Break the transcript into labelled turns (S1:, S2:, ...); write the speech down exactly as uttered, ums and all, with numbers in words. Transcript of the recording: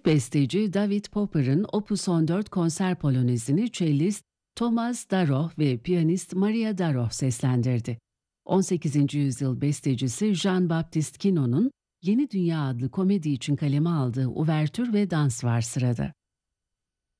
S1: besteci David Popper'ın Opus on dört konser polonezini cellist Thomas Daroh ve piyanist Maria Daroh seslendirdi. on sekizinci yüzyıl bestecisi Jean-Baptiste Quinot'un Yeni Dünya adlı komedi için kaleme aldığı uvertür ve dans var sırada.